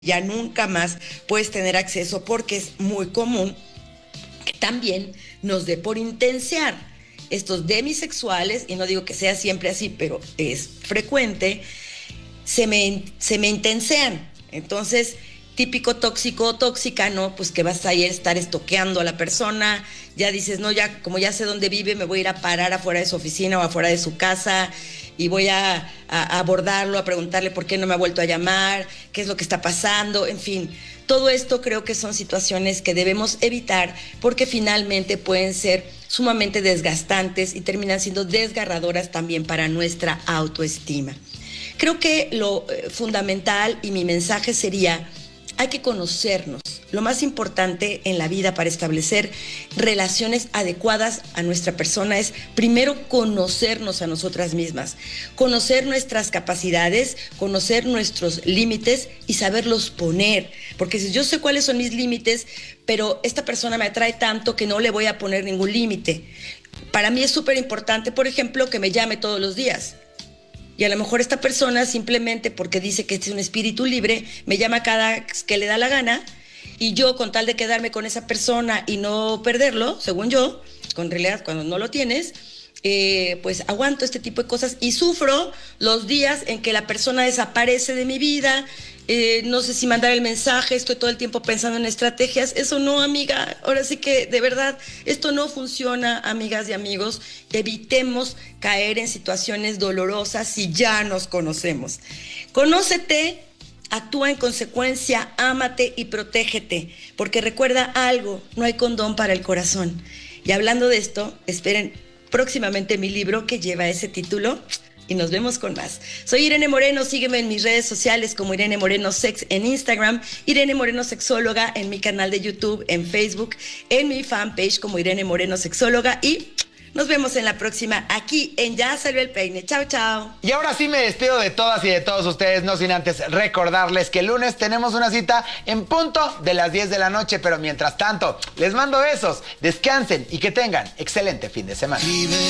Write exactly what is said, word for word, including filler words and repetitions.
ya nunca más puedes tener acceso porque es muy común que también nos dé por intensear. Estos demisexuales, y no digo que sea siempre así, pero es frecuente, se me, se me intensean. Entonces, típico tóxico o tóxica, ¿no? Pues que vas a ir a estar estoqueando a la persona, ya dices, no, ya como ya sé dónde vive, me voy a ir a parar afuera de su oficina o afuera de su casa y voy a, a, a abordarlo, a preguntarle por qué no me ha vuelto a llamar, qué es lo que está pasando, en fin. Todo esto creo que son situaciones que debemos evitar porque finalmente pueden ser sumamente desgastantes y terminan siendo desgarradoras también para nuestra autoestima. Creo que lo eh, fundamental y mi mensaje sería, hay que conocernos. Lo más importante en la vida para establecer relaciones adecuadas a nuestra persona es primero conocernos a nosotras mismas, conocer nuestras capacidades, conocer nuestros límites y saberlos poner. Porque si yo sé cuáles son mis límites, pero esta persona me atrae tanto que no le voy a poner ningún límite. Para mí es súper importante, por ejemplo, que me llame todos los días. Y a lo mejor esta persona simplemente porque dice que este es un espíritu libre, me llama cada que le da la gana y yo con tal de quedarme con esa persona y no perderlo, según yo, con realidad cuando no lo tienes, eh, pues aguanto este tipo de cosas y sufro los días en que la persona desaparece de mi vida. Eh, no sé si mandar el mensaje, estoy todo el tiempo pensando en estrategias. Eso no, amiga, ahora sí que de verdad esto no funciona, amigas y amigos. Evitemos caer en situaciones dolorosas si ya nos conocemos. Conócete, actúa en consecuencia, ámate y protégete, porque recuerda algo, no hay condón para el corazón. Y hablando de esto, esperen próximamente mi libro que lleva ese título. Y nos vemos con más. Soy Irene Moreno, sígueme en mis redes sociales como Irene Moreno Sex en Instagram, Irene Moreno Sexóloga en mi canal de YouTube, en Facebook, en mi fanpage como Irene Moreno Sexóloga y nos vemos en la próxima aquí en Ya Salió el Peine. Chao, chao. Y ahora sí me despido de todas y de todos ustedes, no sin antes recordarles que el lunes tenemos una cita en punto de las diez de la noche, pero mientras tanto, les mando besos, descansen y que tengan excelente fin de semana.